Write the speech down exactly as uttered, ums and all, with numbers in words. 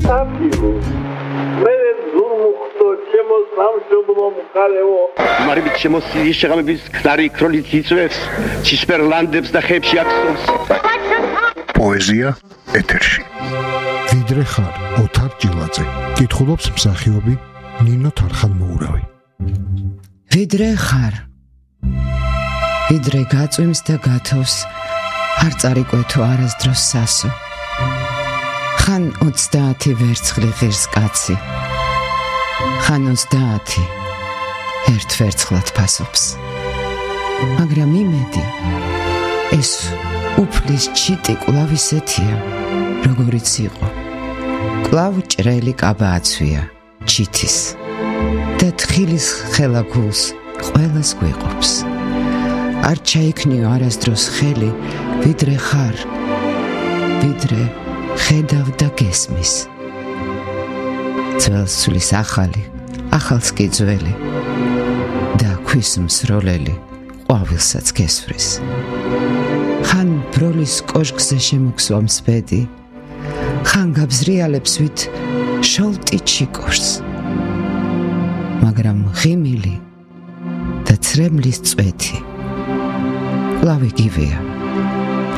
საფილო მე ზურმუხტო ჩემო სამშობლო მხარეო მარებით შემოსილი შეღამების ქნარი ქროლით იწვევს ცისფერლანდებს და ხებში აქსობს პოეზია ეთერში ვიდრე ხარ ოთარ ჭილაძე კითხულობს მსახიობი ნინო თარხანმოურავი ვიდრე ხარ ვიდრე გაწვიმს და გათოვს არ წარიკვეთო არასდროს სასო ხან ოცდაათი ვერცხლი ღირს კაცი ხან ოცდაათი ერთ ვერცხლად ფასობს მაგრამ იმედი ეს უფლის ჩიტი კვლავ ისეთია როგორიც იყო კვლავ ჭრელი კაბა აცვია ჩითის და თხილის ხელაგულს ყველას გვიყოფს არ ჩაიქნიო არასდროს ხელი ვიდრე ხარ ვიდრე ხედავ და გესმის ძველს ცulis ახალი ახალს კი ძველი და ქვის მსროლელი ყვავილსაც გესვრის ხან ბროლის კოშკზე შემოგვსვამს ბედი ხან გაბზრიალებს ვით შოლტი ჩიკორს მაგრამ ღიმილი და ცრემლის წვეთი კვლავ იგივეა